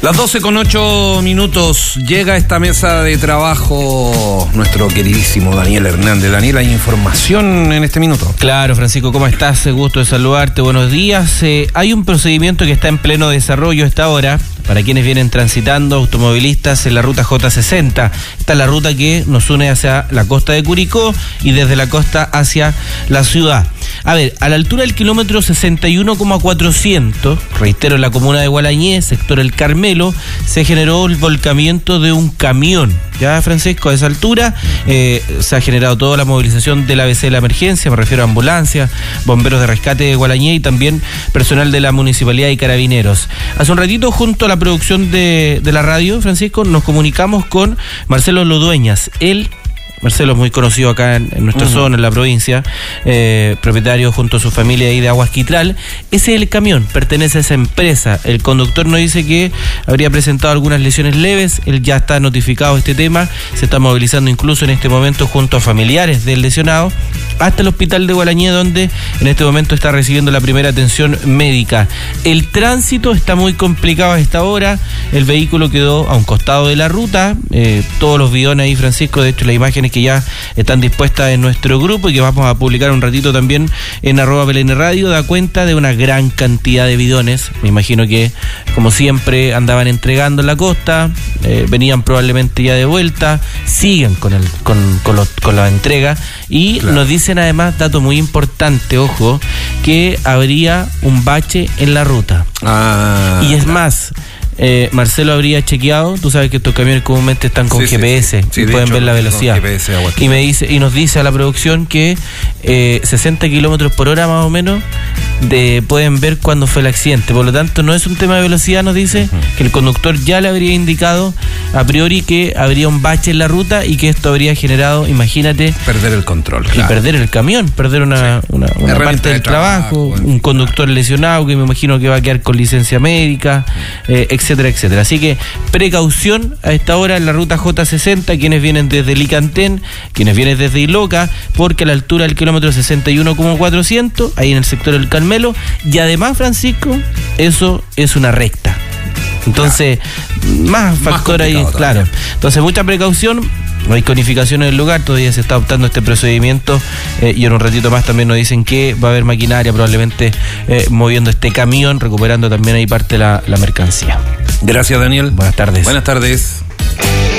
Las 12:08 llega a esta mesa de trabajo nuestro queridísimo Daniel Hernández. Daniel, ¿hay información en este minuto? Claro, Francisco, ¿cómo estás? Gusto de saludarte, buenos días. Hay un procedimiento que está en pleno desarrollo a esta hora para quienes vienen transitando, automovilistas, en la ruta J60. Esta es la ruta que nos une hacia la costa de Curicó y desde la costa hacia la ciudad. A ver, a la altura del kilómetro 61,400, reitero, en la comuna de Gualañé, sector El Carmelo, se generó el volcamiento de un camión. Ya, Francisco, a esa altura se ha generado toda la movilización del ABC de la emergencia, me refiero a ambulancias, bomberos de rescate de Gualañé y también personal de la municipalidad y carabineros. Hace un ratito, junto a la producción de la radio, Francisco, nos comunicamos con Marcelo Lodueñas. Marcelo es muy conocido acá en nuestra zona, en la provincia, propietario junto a su familia ahí de Aguas Quitral. Ese es el camión, pertenece a esa empresa. El conductor nos dice que habría presentado algunas lesiones leves, él ya está notificado de este tema, se está movilizando incluso en este momento junto a familiares del lesionado hasta el hospital de Gualañé, donde en este momento está recibiendo la primera atención médica. El tránsito está muy complicado a esta hora, el vehículo quedó a un costado de la ruta, todos los bidones ahí, Francisco, de hecho las imágenes que ya están dispuestas en nuestro grupo y que vamos a publicar un ratito también en @PLN Radio, da cuenta de una gran cantidad de bidones. Me imagino que, como siempre, andaban entregando en la costa, venían probablemente ya de vuelta, siguen con la entrega y claro, nos dicen además, dato muy importante, ojo, que habría un bache en la ruta. Y es más, Marcelo habría chequeado, tú sabes que estos camiones comúnmente están con GPS y pueden ver la velocidad, y nos dice a la producción que 60 kilómetros por hora más o menos pueden ver cuándo fue el accidente. Por lo tanto, no es un tema de velocidad, nos dice que el conductor ya le habría indicado a priori que habría un bache en la ruta y que esto habría generado, imagínate, perder el control, y perder el camión, perder una parte del trabajo, un conductor lesionado que me imagino que va a quedar con licencia médica, etcétera, etcétera. Así que precaución a esta hora en la ruta J60, quienes vienen desde Licantén, quienes vienen desde Iloca, porque a la altura del kilómetro 61,400, ahí en el sector del Carmelo, y además, Francisco, eso es una recta. Entonces, más factor ahí, claro. Entonces, mucha precaución. No hay conificación en el lugar, todavía se está optando este procedimiento y en un ratito más también nos dicen que va a haber maquinaria probablemente moviendo este camión, recuperando también ahí parte de la mercancía. Gracias, Daniel. Buenas tardes. Buenas tardes.